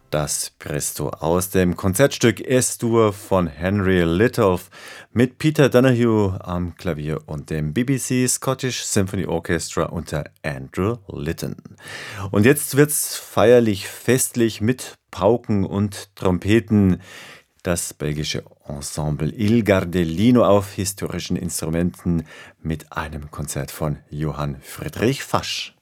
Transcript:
Das Presto aus dem Konzertstück S-Dur von Henry Lithoff mit Peter Donahue am Klavier und dem BBC Scottish Symphony Orchestra unter Andrew Litton. Und jetzt wird's feierlich festlich mit Pauken und Trompeten. Das belgische Ensemble Il Gardellino auf historischen Instrumenten mit einem Konzert von Johann Friedrich Fasch.